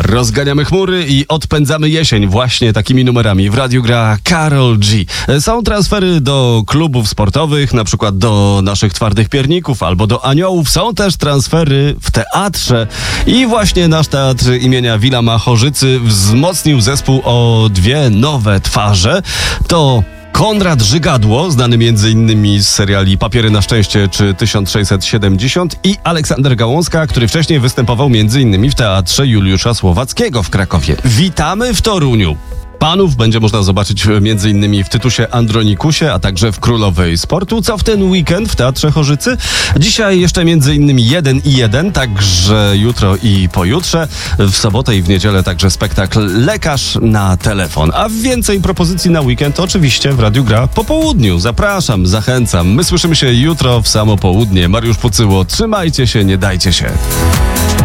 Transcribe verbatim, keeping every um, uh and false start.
Rozganiamy chmury i odpędzamy jesień właśnie takimi numerami. W radiu gra Karol G. Są transfery do klubów sportowych, na przykład do naszych twardych pierników albo do Aniołów. Są też transfery w teatrze i właśnie nasz teatr imienia Wilama Chorzycy wzmocnił zespół o dwie nowe twarze. To Konrad Żygadło, znany między innymi z seriali Papiery na szczęście czy tysiąc sześćset siedemdziesiąt, i Aleksander Gałązka, który wcześniej występował między innymi w Teatrze Juliusza Słowackiego w Krakowie. Witamy w Toruniu. Panów będzie można zobaczyć między innymi w Tytusie Andronikusie, a także w Królowej Sportu. Co w ten weekend w Teatrze Chorzycy? Dzisiaj jeszcze między innymi jeden i jeden, także jutro i pojutrze. W sobotę i w niedzielę także spektakl Lekarz na telefon. A więcej propozycji na weekend oczywiście w Radiu Gra po południu. Zapraszam, zachęcam. My słyszymy się jutro w samo południe. Mariusz Pucyło, trzymajcie się, nie dajcie się.